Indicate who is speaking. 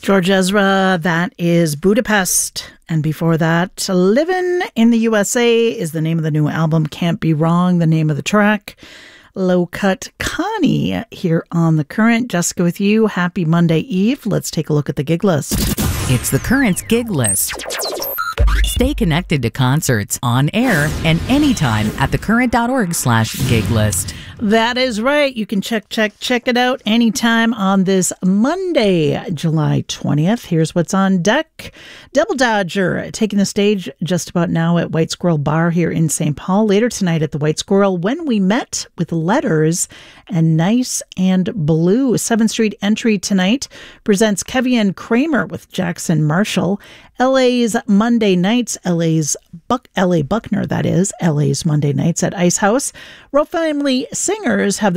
Speaker 1: George Ezra, that is Budapest. And before that, Livin' in the USA is the name of the new album. Can't Be Wrong, the name of the track. Low Cut Connie here on The Current. Jessica with you. Happy Monday Eve. Let's take a look at the gig list.
Speaker 2: It's The Current's gig list. Stay connected to concerts on air and anytime at thecurrent.org/gig list.
Speaker 1: That is right. You can check it out anytime on this Monday, July 20th. Here's what's on deck. Double Dodger taking the stage just about now at White Squirrel Bar here in St. Paul. Later tonight at the White Squirrel, When We Met with Letters and Nice and Blue. 7th Street Entry tonight presents Kevin Kramer with Jackson Marshall. LA's Monday Nights, LA Buckner, that is, LA's Monday Nights at Ice House. Royal Family Singers have